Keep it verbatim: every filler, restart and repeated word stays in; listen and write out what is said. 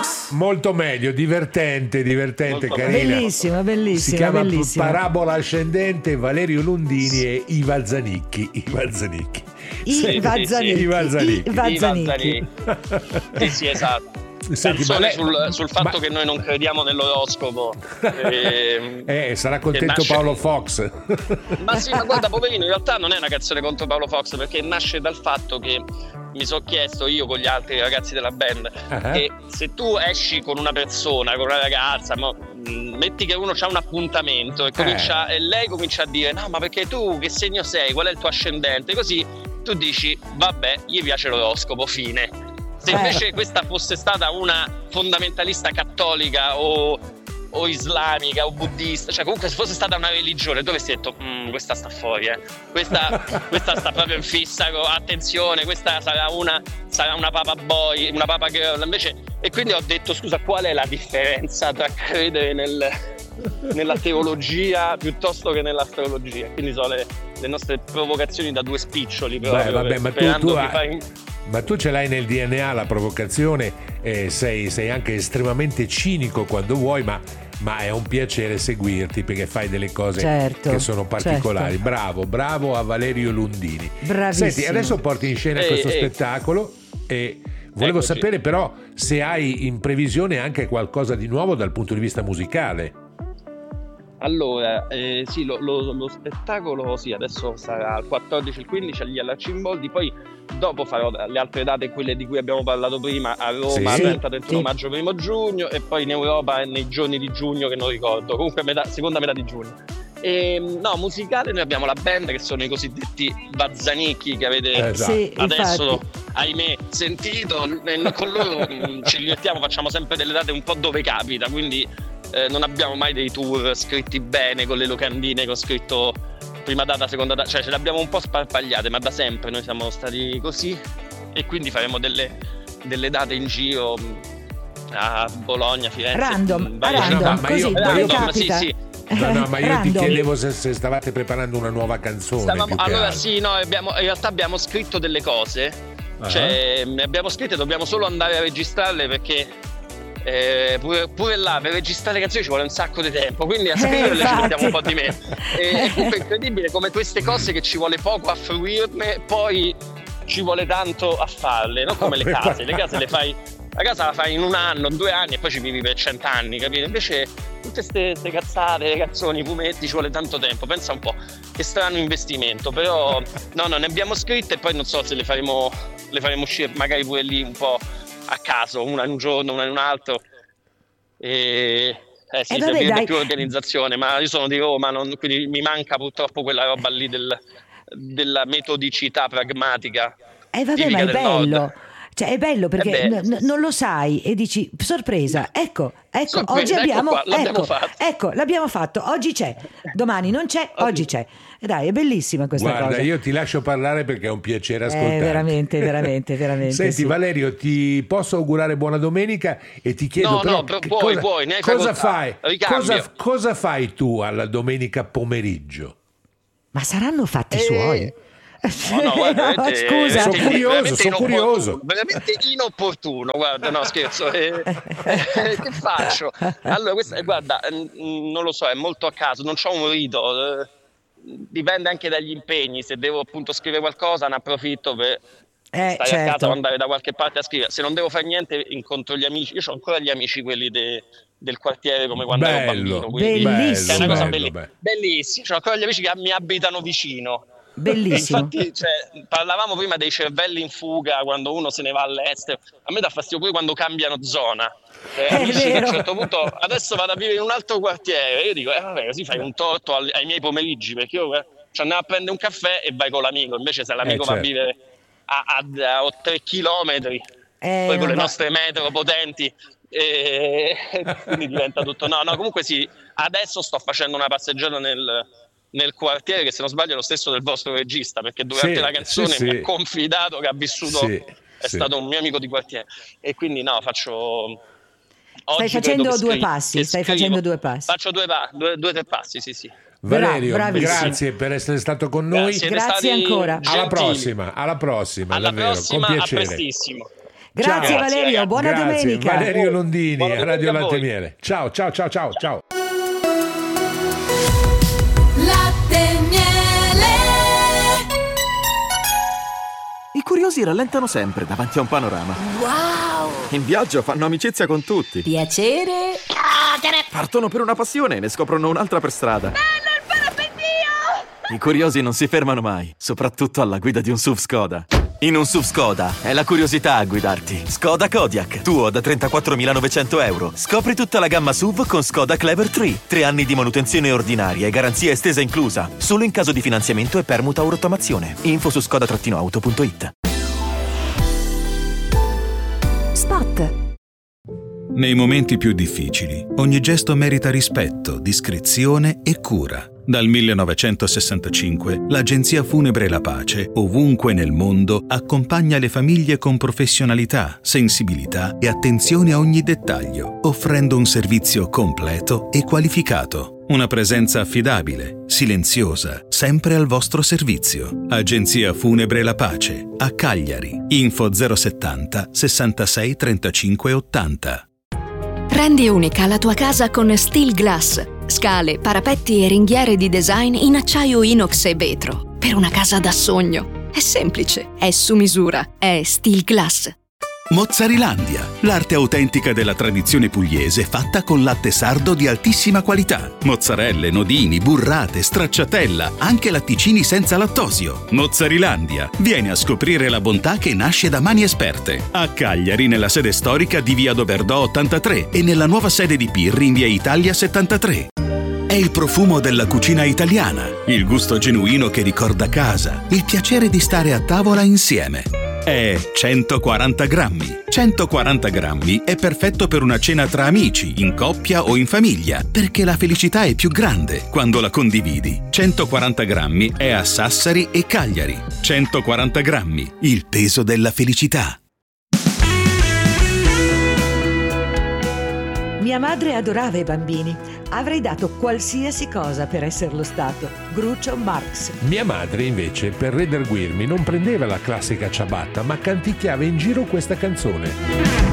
Fox. Molto meglio, divertente, divertente, Molto carina. Bellissima, bellissima, Si chiama bellissima. Parabola ascendente, Valerio Lundini e Iva Zanicchi. Iva Zanicchi. I Sì, Vazzanicchi. sì, i Vazzanicchi. I Vazzanicchi. I Vazzanicchi. Sì, sì, esatto. Senti, Canzone ma lei- sul, sul fatto ma- che noi non crediamo nell'oroscopo. ehm, Eh, sarà che contento nasce- Paolo Fox. Ma sì, ma guarda, poverino, in realtà non è una canzone contro Paolo Fox, perché nasce dal fatto che mi sono chiesto io con gli altri ragazzi della band Ah. che se tu esci con una persona, con una ragazza, ma, mh, metti che uno c'ha un appuntamento e, comincia, e lei comincia a dire no, ma perché tu che segno sei, qual è il tuo ascendente, così tu dici vabbè, gli piace l'oroscopo, fine. Se invece questa fosse stata una fondamentalista cattolica o, o islamica o buddista, cioè comunque se fosse stata una religione, tu avresti detto "Mm, questa sta fuori, eh. questa, questa sta proprio in fissa, attenzione, questa sarà una, sarà una papa boy, una papa girl", invece. E quindi ho detto scusa, qual è la differenza tra credere nel, nella teologia piuttosto che nell'astrologia? Quindi sono le, le nostre provocazioni da due spiccioli proprio. Beh, vabbè, ma tu, sperando tu che hai- fai- ma tu ce l'hai nel D N A la provocazione, eh, sei, sei anche estremamente cinico quando vuoi, ma, ma è un piacere seguirti perché fai delle cose Certo, che sono particolari. certo. Bravo, bravo a Valerio Lundini. Bravissimo. Senti, adesso porti in scena Ehi, questo ehi. spettacolo e volevo Eccoci. sapere però se hai in previsione anche qualcosa di nuovo dal punto di vista musicale. Allora, eh, sì, lo, lo- lo spettacolo sì, adesso sarà il quattordici e il quindici agli alla Cimboldi, poi dopo farò le altre date, quelle di cui abbiamo parlato prima, a Roma, Sì. trenta trentuno Sì. maggio, primo giugno, e poi in Europa e nei giorni di giugno che non ricordo, comunque metà, seconda metà di giugno. E, no, musicale noi abbiamo la band che sono i cosiddetti Vazzanicchi che avete Esatto. Sì, adesso, infatti. ahimè, sentito, e con loro mh, ci divertiamo, facciamo sempre delle date un po' dove capita, quindi eh, non abbiamo mai dei tour scritti bene con le locandine che ho scritto prima data, seconda data, cioè ce le abbiamo un po' sparpagliate, ma da sempre noi siamo stati così, e quindi faremo delle, delle date in giro mh, a Bologna, Firenze, Random, mh, a varie random, città. ma così, io- dove ma io- capita. sì, sì. No, no, ma io ti Random. chiedevo se, se stavate preparando una nuova canzone. Stavamo- più che allora altro. sì, no, abbiamo, in realtà abbiamo scritto delle cose, Ah. cioè ne abbiamo scritte, dobbiamo solo andare a registrarle perché eh, pure, pure là per registrare le canzoni ci vuole un sacco di tempo, quindi a Eh, scriverle ci infatti. mettiamo un po' di meno. E e comunque è incredibile come queste cose che ci vuole poco a fruirne, poi ci vuole tanto a farle, non come le case, le case le fai, la casa la fai in un anno, due anni e poi ci vivi per cent'anni, capito? Invece tutte queste cazzate, le canzoni, i fumetti, ci vuole tanto tempo, pensa un po', che strano investimento, però no, no, ne abbiamo scritte e poi non so se le faremo, le faremo uscire magari pure lì un po' a caso, una in un giorno, una in un altro, e eh sì, Eh, vabbè, servirebbe dai. più organizzazione, ma io sono di Roma, non- quindi mi manca purtroppo quella roba lì del, della metodicità pragmatica. Eh vabbè, tipica ma è del bello. Nord. Cioè è bello perché Eh beh. n- n- non lo sai e dici sorpresa, ecco, ecco, Sorpresa, oggi ecco abbiamo, qua, l'abbiamo ecco, fatto. ecco, l'abbiamo fatto, oggi c'è, domani non c'è, oggi c'è. E dai, è bellissima questa Guarda, cosa. io ti lascio parlare perché è un piacere Eh, ascoltare. veramente, veramente, veramente. Senti sì. Valerio, ti posso augurare buona domenica e ti chiedo No, però no, pu- che puoi, cosa, puoi, ne hai cosa facoltà. fai? Ricambio. Cosa, cosa fai tu alla domenica pomeriggio? Ma saranno fatti Eh, suoi? No, no, guarda, No, veramente- scusa. Sono veramente- curioso, veramente sono inopportuno, curioso. veramente inopportuno, guarda, no scherzo, eh, eh, che faccio? Allora, questa, eh, guarda, mm, non lo so, è molto a caso, non c'ho un rito, eh, dipende anche dagli impegni, se devo appunto scrivere qualcosa ne approfitto per Eh, stare a certo. casa o andare da qualche parte a scrivere, se non devo fare niente incontro gli amici, io ho ancora gli amici quelli de- del quartiere come quando ero Bello, bambino, quindi Bellissimo. è una cosa bello, belli- bello. bellissima, ho ancora gli amici che mi abitano vicino. Bellissimo. Infatti, cioè, parlavamo prima dei cervelli in fuga quando uno se ne va all'estero. A me dà fastidio pure quando cambiano zona. Eh, È amici che a vero. un certo punto adesso vado a vivere in un altro quartiere. Io dico, eh, vabbè, così fai un torto al- ai miei pomeriggi perché io eh, ci andiamo a prendere un caffè e vai con l'amico. Invece, se l'amico Eh, va a certo. vivere a, a, a tre chilometri, Eh, poi con no, le no. nostre metro potenti. E quindi diventa tutto no no comunque sì, adesso sto facendo una passeggiata nel, nel quartiere che se non sbaglio è lo stesso del vostro regista, perché durante Sì, la canzone sì, mi sì. ha confidato che ha vissuto, Sì, è sì. stato un mio amico di quartiere, e quindi no, faccio Stai oggi facendo credo che due scri- passi, che stai scrivo. facendo due passi. Faccio due, pa- due, due tre passi, sì sì. Valerio, Bra- bravissimo. grazie per essere stato con noi. Siete Grazie stati ancora. Alla gentili. prossima, alla prossima, Alla davvero, prossima, con a piacere. prestissimo. Grazie Ciao. Valerio, Grazie, buona Grazie. domenica. Valerio Londini, Buona a Radio domenica a Latte e voi. Miele. Ciao, ciao, ciao, ciao, ciao. Latte e miele. I curiosi rallentano sempre davanti a un panorama. Wow! In viaggio fanno amicizia con tutti. Piacere. Partono per una passione e ne scoprono un'altra per strada. Bello il parapendio! I curiosi non si fermano mai, soprattutto alla guida di un S U V Skoda. In un S U V Skoda è la curiosità a guidarti. Skoda Kodiaq, tuo da trentaquattromilanovecento euro. Scopri tutta la gamma S U V con Skoda Clever tre. Tre anni di manutenzione ordinaria e garanzia estesa inclusa. Solo in caso di finanziamento e permuta o rottamazione. Info su skoda auto punto it. Spot. Nei momenti più difficili, ogni gesto merita rispetto, discrezione e cura. Dal millenovecentosessantacinque, l'Agenzia Funebre La Pace, ovunque nel mondo, accompagna le famiglie con professionalità, sensibilità e attenzione a ogni dettaglio, offrendo un servizio completo e qualificato. Una presenza affidabile, silenziosa, sempre al vostro servizio. Agenzia Funebre La Pace, a Cagliari. Info zero settanta sessantasei trentacinque ottanta. Rendi unica la tua casa con Steel Glass. Scale, parapetti e ringhiere di design in acciaio inox e vetro. Per una casa da sogno. È semplice, è su misura, è Steel Glass. Mozzarilandia, l'arte autentica della tradizione pugliese fatta con latte sardo di altissima qualità. Mozzarelle, nodini, burrate, stracciatella, anche latticini senza lattosio. Mozzarilandia, vieni a scoprire la bontà che nasce da mani esperte. A Cagliari, nella sede storica di via Doberdò ottantatré e nella nuova sede di Pirri in via Italia settantatré. È il profumo della cucina italiana, il gusto genuino che ricorda casa, il piacere di stare a tavola insieme. È centoquaranta grammi. centoquaranta grammi è perfetto per una cena tra amici, in coppia o in famiglia, perché la felicità è più grande quando la condividi. centoquaranta grammi è a Sassari e Cagliari. centoquaranta grammi, il peso della felicità. Mia madre adorava i bambini. Avrei dato qualsiasi cosa per esserlo stato. Groucho Marx. Mia madre invece per redarguirmi non prendeva la classica ciabatta ma canticchiava in giro questa canzone.